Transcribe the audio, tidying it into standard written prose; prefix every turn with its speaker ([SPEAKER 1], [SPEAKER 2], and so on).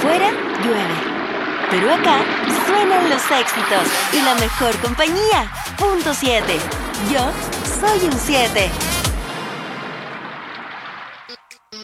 [SPEAKER 1] Afuera llueve, pero acá suenan los éxitos y la mejor compañía. Punto 7. Yo soy un 7.